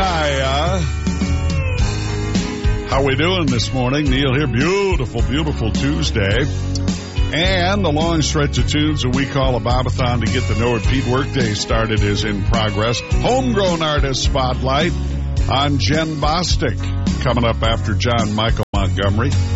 Shania. How we doing this morning? Neil here. Beautiful, beautiful Tuesday. And the long stretch of tunes that we call a Bobathon to get the Noah Pete Workday started is in progress. Homegrown Artist Spotlight on Jen Bostic coming up after John Michael Montgomery.